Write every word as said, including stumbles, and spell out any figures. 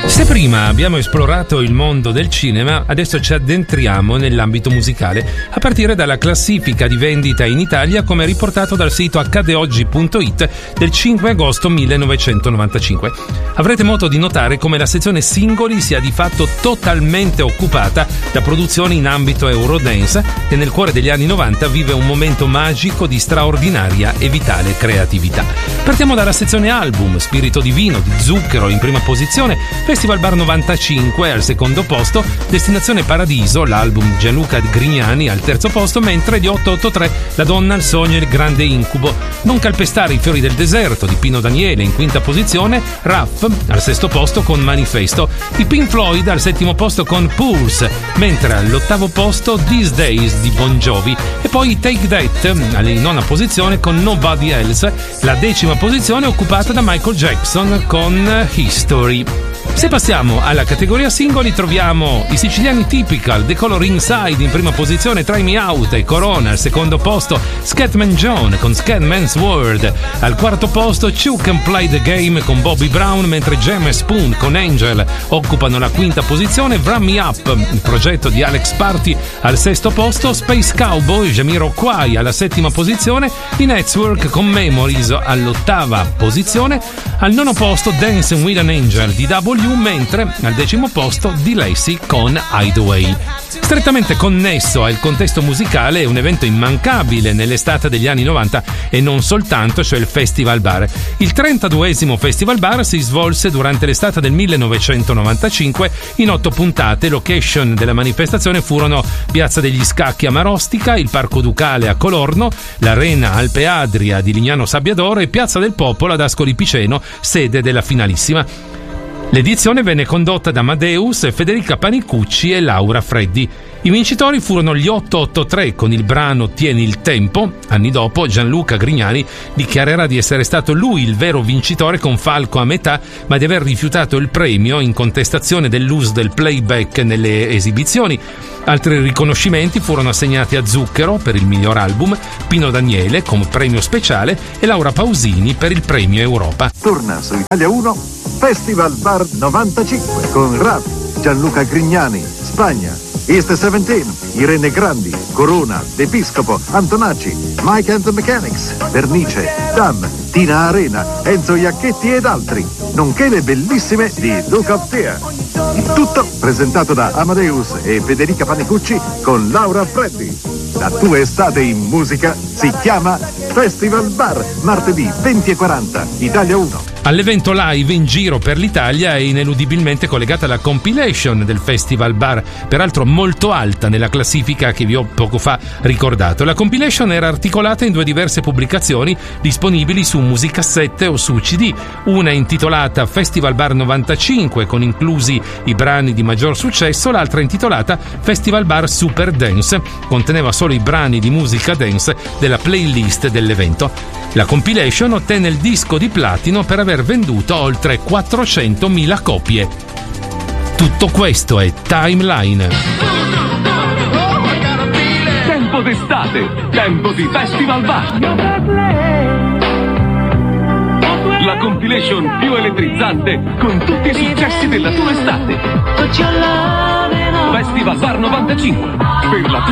Se prima abbiamo esplorato il mondo del cinema, adesso ci addentriamo nell'ambito musicale, a partire dalla classifica di vendita in Italia come riportato dal sito accadeoggi punto it del cinque agosto millenovecentonovantacinque. Avrete modo di notare come la sezione singoli sia di fatto totalmente occupata da produzioni in ambito Eurodance, che nel cuore degli anni novanta vive un momento magico di straordinaria e vitale creatività. Partiamo dalla sezione album, Spirito Divino di Zucchero in prima posizione, Festival Bar novantacinque al secondo posto, Destinazione Paradiso, l'album Gianluca Grignani al terzo posto, mentre gli otto otto tre La donna, il sogno e il grande incubo. Non calpestare i fiori del deserto di Pino Daniele in quinta posizione, Raff al sesto posto con Manifesto, i Pink Floyd al settimo posto con Pulse, mentre all'ottavo posto These Days di Bon Jovi e poi Take That alla nona posizione con Nobody Else, la decima posizione occupata da Michael Jackson con History. Se passiamo alla categoria singoli troviamo i siciliani Typical, The Color Inside in prima posizione, Try Me Out e Corona al secondo posto, Scatman John con Scatman's World al quarto posto, Two Can Play the Game con Bobby Brown, mentre Jam e Spoon con Angel occupano la quinta posizione, Wrap Me Up, il progetto di Alex Party al sesto posto, Space Cowboy, Jamiroquai alla settima posizione, i Network con Memories all'ottava posizione, al nono posto Dancing with an Angel di W, mentre al decimo posto di Lacey con Hideaway. Strettamente connesso al contesto musicale è un evento immancabile nell'estate degli anni novanta e non soltanto, cioè il Festival Bar. Il trentaduesimo Festival Bar si svolse durante l'estate del millenovecentonovantacinque in otto puntate. Location della manifestazione furono Piazza degli Scacchi a Marostica, il Parco Ducale a Colorno, l'Arena Alpe Adria di Lignano Sabbiadoro e Piazza del Popolo ad Ascoli Piceno, sede della finalissima. L'edizione venne condotta da Amadeus, Federica Panicucci e Laura Freddi. I vincitori furono gli otto otto tre con il brano Tieni il tempo. Anni dopo Gianluca Grignani dichiarerà di essere stato lui il vero vincitore con Falco a metà, ma di aver rifiutato il premio in contestazione dell'uso del playback nelle esibizioni. Altri riconoscimenti furono assegnati a Zucchero per il miglior album, Pino Daniele come premio speciale e Laura Pausini per il premio Europa. Torna su Italia uno Festival Bar novantacinque con Raff, Gianluca Grignani, Spagna, East diciassette, Irene Grandi, Corona, D'Episcopo, Antonacci, Mike and the Mechanics, Vernice, Dam, Tina Arena, Enzo Iacchetti ed altri, nonché le bellissime di Look Up There. Il tutto presentato da Amadeus e Federica Panicucci con Laura Freddi. La tua estate in musica si chiama Festival Bar, martedì venti e quaranta, Italia uno. All'evento live in giro per l'Italia è ineludibilmente collegata la compilation del Festival Bar, peraltro molto alta nella classifica che vi ho poco fa ricordato. La compilation era articolata in due diverse pubblicazioni disponibili su musicassette o su C D, una intitolata Festival Bar novantacinque con inclusi i brani di maggior successo, l'altra intitolata Festival Bar Super Dance, conteneva solo i brani di musica dance della playlist dell'evento. La compilation ottenne il disco di platino per aver venduto oltre quattrocentomila copie. Tutto questo è Timeline. Tempo d'estate, tempo di Festival Bar. La compilation più elettrizzante con tutti i successi della tua estate. Festival Bar novantacinque, per la tua